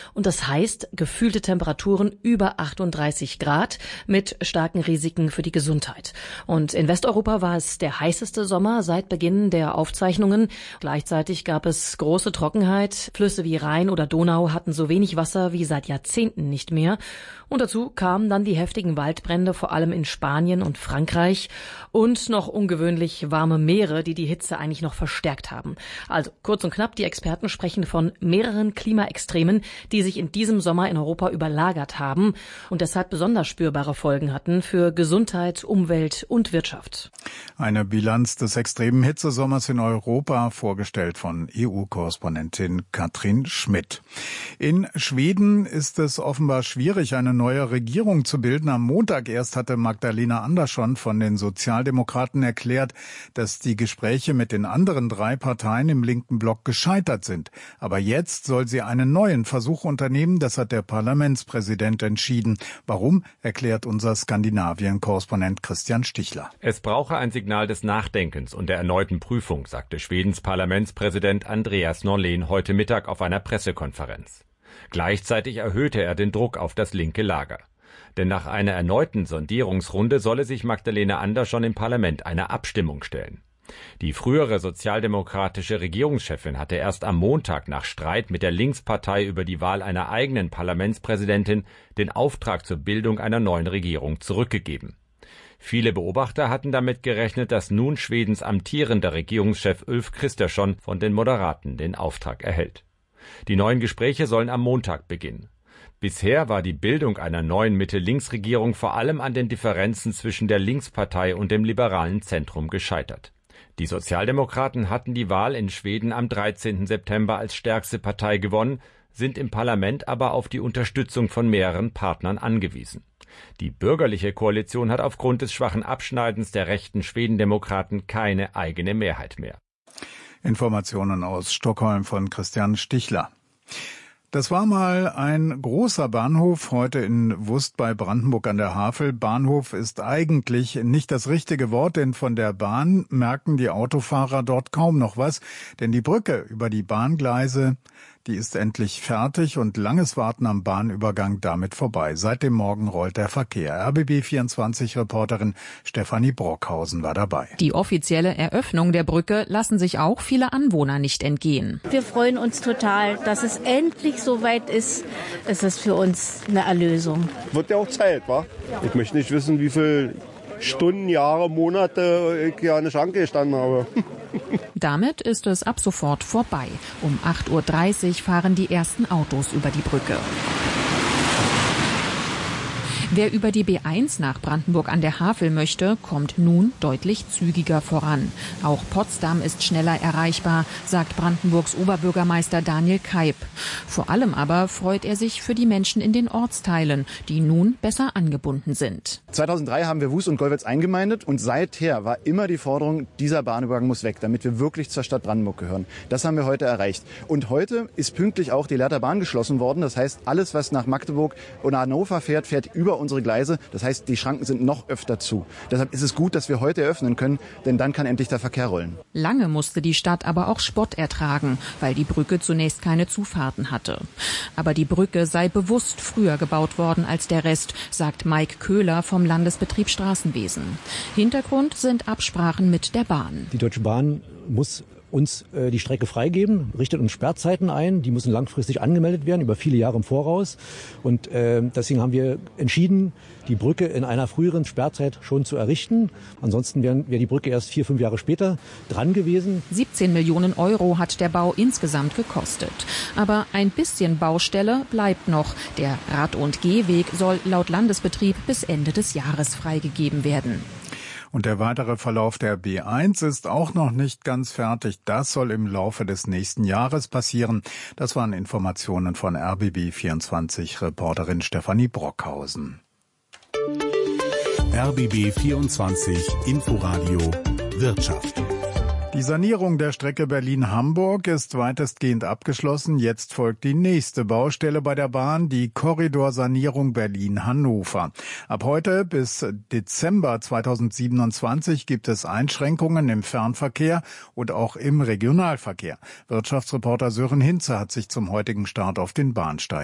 Und das heißt gefühlte Temperaturen über 38 Grad mit starken Risiken für die Gesundheit. Und in Westeuropa war es der heißeste Sommer seit Beginn der Aufzeichnungen. Gleichzeitig gab es große Trockenheit. Flüsse wie Rhein oder Donau hatten so wenig Wasser wie seit Jahrzehnten nicht mehr. Und dazu kamen dann die heftigen Waldbrände, vor allem in Spanien und Frankreich. Und noch ungewöhnlich warme Meere, die die Hitze eigentlich noch verstärkt haben. Also kurz und knapp, die Experten sprechen von mehreren Klimaextremen, die sich in diesem Sommer in Europa überlagert haben und deshalb besonders spürbare Folgen hatten für Gesundheit, Umwelt und Wirtschaft. Eine Bilanz des extremen Hitzesommers in Europa, vorgestellt von EU-Korrespondentin Katrin Schmidt. In Schweden ist es offenbar schwierig, eine neue Regierung zu bilden. Am Montag erst hatte Magdalena Andersson von den Sozialdemokraten erklärt, dass die Gespräche mit den anderen 3 Parteien im linken Block gescheitert sind. Aber jetzt soll sie einen neuen Versuch unternehmen. Das hat der Parlamentspräsident entschieden. Warum, erklärt unser Skandinavien-Korrespondent Christian Stichler. Es brauche ein Signal des Nachdenkens und der erneuten Prüfung, sagte Schwedens Parlamentspräsident Andreas Norlén heute Mittag auf einer Pressekonferenz. Gleichzeitig erhöhte er den Druck auf das linke Lager. Denn nach einer erneuten Sondierungsrunde solle sich Magdalena Andersson im Parlament einer Abstimmung stellen. Die frühere sozialdemokratische Regierungschefin hatte erst am Montag nach Streit mit der Linkspartei über die Wahl einer eigenen Parlamentspräsidentin den Auftrag zur Bildung einer neuen Regierung zurückgegeben. Viele Beobachter hatten damit gerechnet, dass nun Schwedens amtierender Regierungschef Ulf Kristersson von den Moderaten den Auftrag erhält. Die neuen Gespräche sollen am Montag beginnen. Bisher war die Bildung einer neuen Mitte-Links-Regierung vor allem an den Differenzen zwischen der Linkspartei und dem liberalen Zentrum gescheitert. Die Sozialdemokraten hatten die Wahl in Schweden am 13. September als stärkste Partei gewonnen, sind im Parlament aber auf die Unterstützung von mehreren Partnern angewiesen. Die bürgerliche Koalition hat aufgrund des schwachen Abschneidens der rechten Schwedendemokraten keine eigene Mehrheit mehr. Informationen aus Stockholm von Christian Stichler. Das war mal ein großer Bahnhof, heute in Wust bei Brandenburg an der Havel. Bahnhof ist eigentlich nicht das richtige Wort, denn von der Bahn merken die Autofahrer dort kaum noch was. Denn die Brücke über die Bahngleise, die ist endlich fertig und langes Warten am Bahnübergang damit vorbei. Seit dem Morgen rollt der Verkehr. RBB24-Reporterin Stefanie Brockhausen war dabei. Die offizielle Eröffnung der Brücke lassen sich auch viele Anwohner nicht entgehen. Wir freuen uns total, dass es endlich soweit ist. Es ist für uns eine Erlösung. Wird ja auch Zeit, wa? Ich möchte nicht wissen, wie viele Stunden, Jahre, Monate ich hier an der Schranke gestanden habe. Damit ist es ab sofort vorbei. Um 8.30 Uhr fahren die ersten Autos über die Brücke. Wer über die B1 nach Brandenburg an der Havel möchte, kommt nun deutlich zügiger voran. Auch Potsdam ist schneller erreichbar, sagt Brandenburgs Oberbürgermeister Daniel Keib. Vor allem aber freut er sich für die Menschen in den Ortsteilen, die nun besser angebunden sind. 2003 haben wir Wust und Gollwitz eingemeindet und seither war immer die Forderung, dieser Bahnübergang muss weg, damit wir wirklich zur Stadt Brandenburg gehören. Das haben wir heute erreicht. Und heute ist pünktlich auch die Lehrter Bahn geschlossen worden. Das heißt, alles, was nach Magdeburg oder Hannover fährt, fährt über unsere Gleise. Das heißt, die Schranken sind noch öfter zu. Deshalb ist es gut, dass wir heute eröffnen können, denn dann kann endlich der Verkehr rollen. Lange musste die Stadt aber auch Spott ertragen, weil die Brücke zunächst keine Zufahrten hatte. Aber die Brücke sei bewusst früher gebaut worden als der Rest, sagt Mike Köhler vom Landesbetrieb Straßenwesen. Hintergrund sind Absprachen mit der Bahn. Die Deutsche Bahn muss uns die Strecke freigeben, richtet uns Sperrzeiten ein, die müssen langfristig angemeldet werden, über viele Jahre im Voraus. Und deswegen haben wir entschieden, die Brücke in einer früheren Sperrzeit schon zu errichten. Ansonsten wäre die Brücke erst 4-5 Jahre später dran gewesen. 17 Millionen Euro hat der Bau insgesamt gekostet. Aber ein bisschen Baustelle bleibt noch. Der Rad- und Gehweg soll laut Landesbetrieb bis Ende des Jahres freigegeben werden. Und der weitere Verlauf der B1 ist auch noch nicht ganz fertig. Das soll im Laufe des nächsten Jahres passieren. Das waren Informationen von RBB24-Reporterin Stefanie Brockhausen. RBB24 Inforadio Wirtschaft. Die Sanierung der Strecke Berlin-Hamburg ist weitestgehend abgeschlossen. Jetzt folgt die nächste Baustelle bei der Bahn, die Korridorsanierung Berlin-Hannover. Ab heute bis Dezember 2027 gibt es Einschränkungen im Fernverkehr und auch im Regionalverkehr. Wirtschaftsreporter Sören Hinze hat sich zum heutigen Start auf den Bahnsteig